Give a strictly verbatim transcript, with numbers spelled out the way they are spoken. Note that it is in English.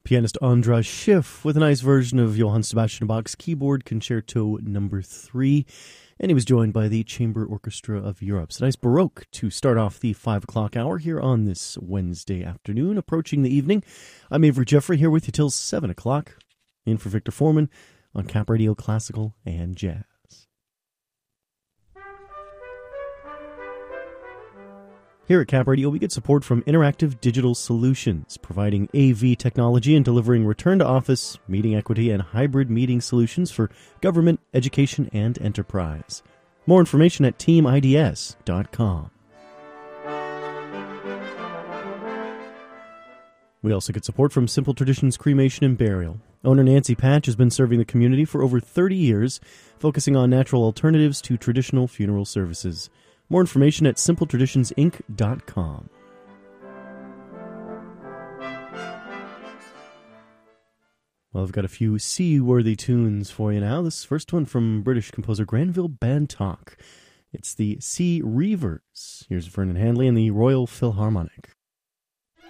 pianist Andras Schiff with a nice version of Johann Sebastian Bach's Keyboard Concerto Number three. And he was joined by the Chamber Orchestra of Europe. So nice Baroque to start off the five o'clock hour here on this Wednesday afternoon, approaching the evening. I'm Avery Jeffrey here with you till seven o'clock, in for Victor Foreman on Cap Radio Classical and Jazz. Here at Cap Radio, we get support from Interactive Digital Solutions, providing A V technology and delivering return-to-office, meeting equity, and hybrid meeting solutions for government, education, and enterprise. More information at team I D S dot com. We also get support from Simple Traditions Cremation and Burial. Owner Nancy Patch has been serving the community for over thirty years, focusing on natural alternatives to traditional funeral services. More information at simple traditions inc dot com. Well, I've got a few sea-worthy tunes for you now. This first one from British composer Granville Bantock. It's the Sea Reavers. Here's Vernon Handley and the Royal Philharmonic.